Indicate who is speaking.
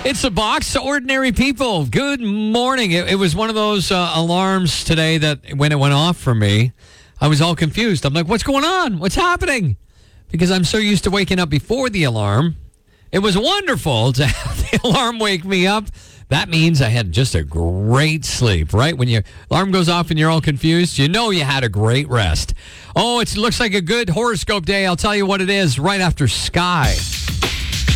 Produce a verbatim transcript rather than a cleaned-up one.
Speaker 1: It's a box to ordinary people. Good morning. It, it was one of those uh, alarms today that when it went off for me, I was all confused. I'm like, what's going on? What's happening? Because I'm so used to waking up before the alarm. It was wonderful to have the alarm wake me up. That means I had just a great sleep, right? When your alarm goes off and you're all confused, you know you had a great rest. Oh, it looks like a good horoscope day. I'll tell you what it is right after Sky.